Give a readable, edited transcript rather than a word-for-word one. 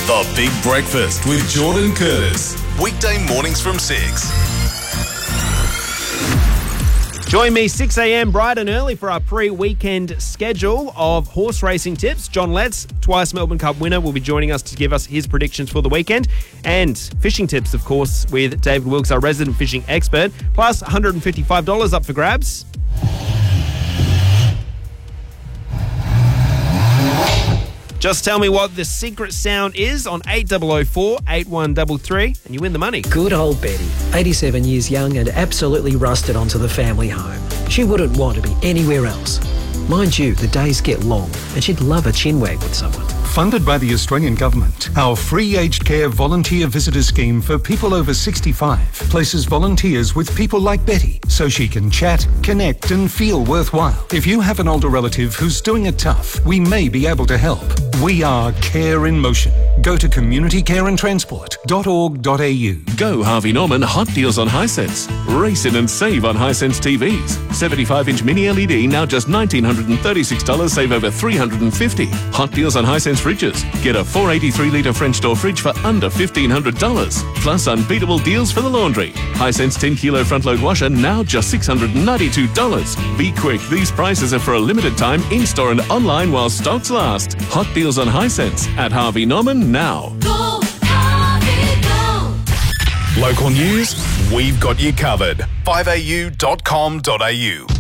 The Big Breakfast with Jordan Curtis. Weekday mornings from 6. Join me 6 a.m. bright and early for our pre-weekend schedule of horse racing tips. John Letts, twice Melbourne Cup winner, will be joining us to give us his predictions for the weekend. And fishing tips, of course, with David Wilkes, our resident fishing expert. Plus $155 up for grabs. Just tell me what the secret sound is on 8004 8133 and you win the money. Good old Betty, 87 years young and absolutely rusted onto the family home. She wouldn't want to be anywhere else. Mind you, the days get long and she'd love a chinwag with someone. Funded by the Australian Government, our free aged care volunteer visitor scheme for people over 65 places volunteers with people like Betty so she can chat, connect and feel worthwhile. If you have an older relative who's doing it tough, we may be able to help. We are Care in Motion. Go to communitycareandtransport.org.au. Go Harvey Norman Hot Deals on Hisense. Race in and save on Hisense TVs. 75-inch mini LED now just $1,936, save over $350. Hot Deals on Hisense fridges. Get a 483-litre French door fridge for under $1,500. Plus unbeatable deals for the laundry. Hisense 10-kilo front-load washer now just $692. Be quick, these prices are for a limited time in-store and online while stocks last. Hot Deals on Hisense at Harvey Norman now. Go, Harvey, go. Local news, we've got you covered. 5au.com.au